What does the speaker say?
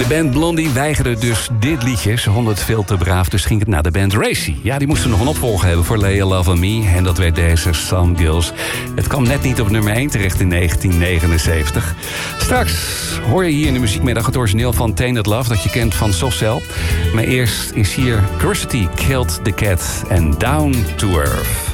De band Blondie weigerde dus dit liedje. Ze vonden het veel te braaf, dus ging het naar de band Racy. Ja, die moesten nog een opvolger hebben voor Lay Your Love on Me. En dat werd deze Some Girls. Het kwam net niet op nummer 1 terecht in 1979. Straks hoor je hier in de muziekmiddag het origineel van Tainted Love, dat je kent van Soft Cell. Maar eerst is hier Curiosity Killed the Cat en Down to Earth.